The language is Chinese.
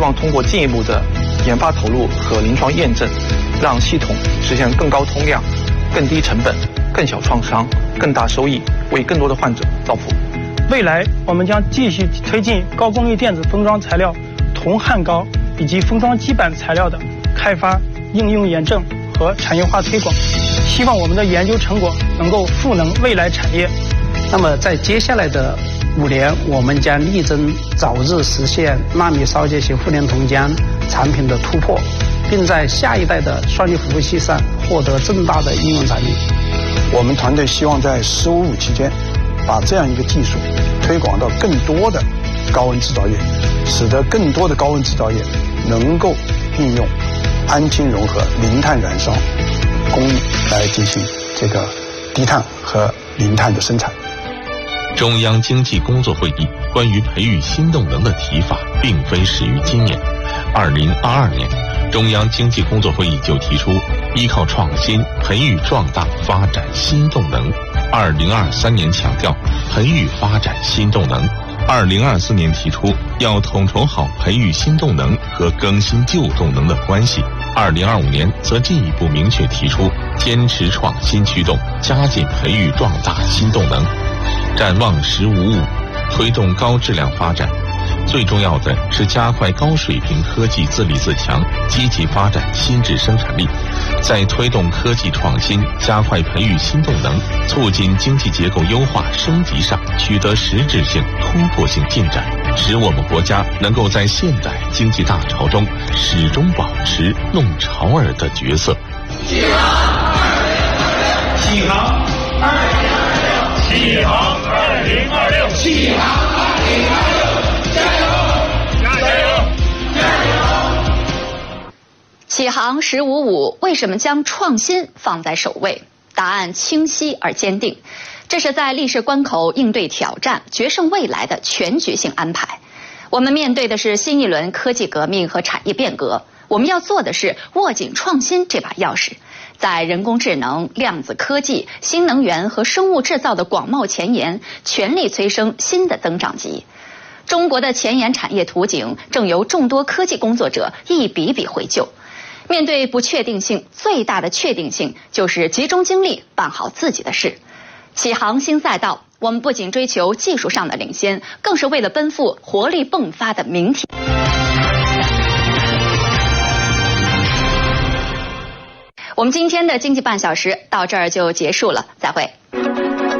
望通过进一步的研发投入和临床验证，让系统实现更高通量、更低成本、更小创伤、更大收益，为更多的患者造福。 未来我们将继续推进高功率电子封装材料、铜焊膏以及封装基板材料的开发、应用验证和产业化推广，希望我们的研究成果能够赋能未来产业。 那么在接下来的5年，我们将力争早日实现纳米烧结型互联铜浆产品的突破，并在下一代的双离服务器上获得更大的应用场景。 我们团队希望在15-15期间，把这样一个技术推广到更多的高温制造业，使得更多的高温制造业能够运用安氢融合零碳燃烧工艺来进行这个低碳和零碳的生产。 中央经济工作会议关于培育新动能的提法并非始于今年。2022年，中央经济工作会议就提出依靠创新培育壮大发展新动能。2023年强调培育发展新动能。2024年提出要统筹好培育新动能和更新旧动能的关系。2025年则进一步明确提出坚持创新驱动，加紧培育壮大新动能。展望15-5，推动高质量发展，最重要的是加快高水平科技自立自强，积极发展新质生产力，在推动科技创新、加快培育新动能、促进经济结构优化升级上取得实质性、突破性进展，使我们国家能够在现代经济大潮中始终保持弄潮儿的角色。 启航2026，启航2026，启航2026，加油！加油！加油！ 启航15-5为什么将创新放在首位？答案清晰而坚定，这是在历史关口应对挑战、决胜未来的全局性安排。我们面对的是新一轮科技革命和产业变革，我们要做的是握紧创新这把钥匙，在人工智能、量子科技、新能源和生物制造的广袤前沿，全力催生新的增长极。中国的前沿产业图景正由众多科技工作者一笔笔绘就。面对不确定性，最大的确定性就是集中精力办好自己的事。启航新赛道，我们不仅追求技术上的领先，更是为了奔赴活力迸发的明天。我们今天的经济半小时到这儿就结束了，再会。